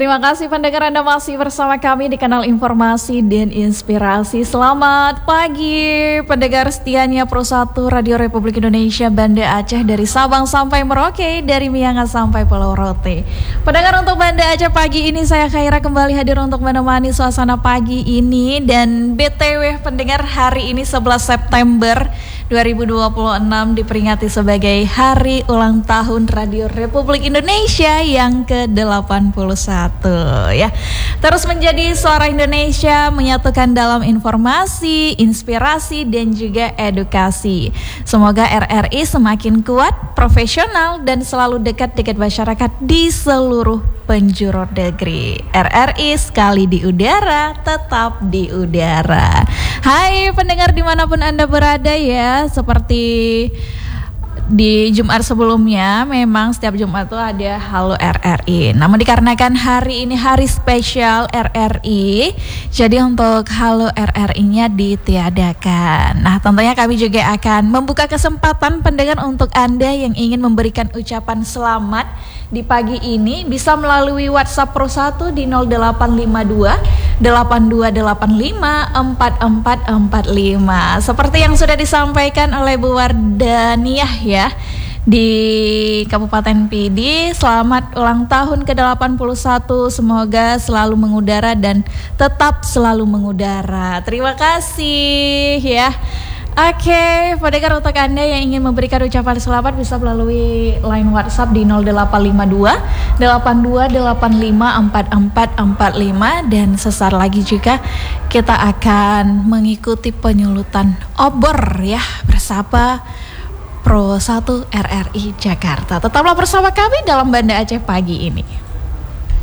Terima kasih pendengar, Anda masih bersama kami di kanal Informasi dan Inspirasi. Selamat pagi pendengar setianya Pro 1 Radio Republik Indonesia Banda Aceh, dari Sabang sampai Merauke, dari Miangas sampai Pulau Rote. Pendengar, untuk Banda Aceh pagi ini saya Khaira kembali hadir untuk menemani suasana pagi ini. Dan BTW pendengar, hari ini 11 September 2026 diperingati sebagai Hari Ulang Tahun Radio Republik Indonesia yang ke-81 ya. Terus menjadi suara Indonesia, menyatukan dalam informasi, inspirasi dan juga edukasi. Semoga RRI semakin kuat, profesional dan selalu dekat masyarakat di seluruh penjuru negeri. RRI sekali di udara, tetap di udara. Hai pendengar dimanapun Anda berada ya, seperti di Jumat sebelumnya, memang setiap Jumat itu ada Halo RRI. Namun dikarenakan hari ini hari spesial RRI, jadi untuk Halo RRI-nya ditiadakan. Nah, tentunya kami juga akan membuka kesempatan pendengar untuk Anda yang ingin memberikan ucapan selamat di pagi ini, bisa melalui WhatsApp Pro 1 di 0852 8285 4445. Seperti yang sudah disampaikan oleh Bu Wardaniah ya di Kabupaten Pidi, selamat ulang tahun ke-81, semoga selalu mengudara dan tetap selalu mengudara. Terima kasih ya. Oke, pendengar, untuk Anda yang ingin memberikan ucapan selamat bisa melalui line WhatsApp di 0852 8285 4445. Dan sesaat lagi juga kita akan mengikuti penyulutan obor ya bersama Pro 1 RRI Jakarta. Tetaplah bersama kami dalam Banda Aceh pagi ini.